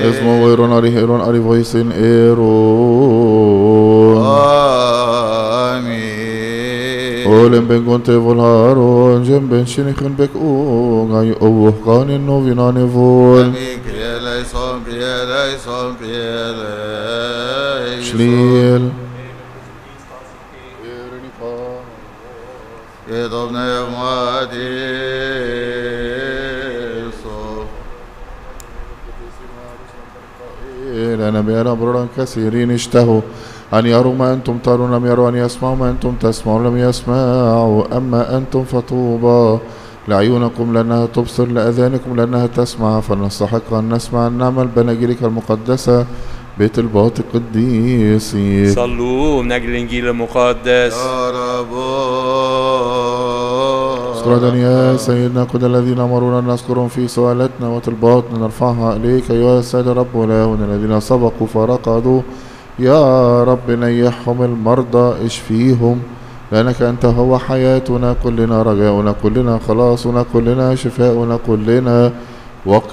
اسمه ويرون أريهيرون أريفويسين إيرون Olen ben gonte volharo jem ben shinichen bek o gai o ganin no vinane vol Shliel Yedovne madiso لأن بيانا برا كثيرين اشتهوا أن يروا ما أنتم ترون لم يروا أن يسمعوا ما أنتم تسمعون لم يسمعوا أما أنتم فطوبى لعيونكم لأنها تبصر لأذانكم لأنها تسمع فنستحق أن نسمع أن نعمل بناجيلك المقدسة بيت الباط القديس صلوا من أجل الإنجيل المقدس يا رب اذكرنا يا سيدنا كل الذين أمرونا أن نذكرهم في سؤالتنا وطلباتنا نرفعها إليك أيها السيد الرب ولاهنا الذين سبقوا فرقدوا يا رب نيحهم المرضى اشفيهم لأنك أنت هو حياتنا كلنا رجاؤنا كلنا خلاصنا كلنا شفاؤنا كلنا